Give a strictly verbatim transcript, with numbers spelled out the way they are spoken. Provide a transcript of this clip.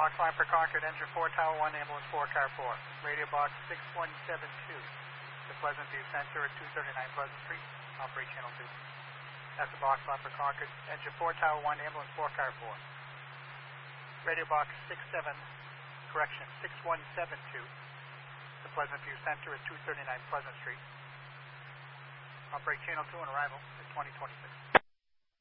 Box line for Concord, engine four, tower one, ambulance four, car four. Radio box six one seven two. The Pleasant View Center at two thirty-nine Pleasant Street. Operate channel two. That's the box line for Concord, engine four, tower one, ambulance four, car four. Radio box six seven, correction, six one seven two. The Pleasant View Center at two thirty-nine Pleasant Street. Operate channel two on arrival at twenty twenty-six.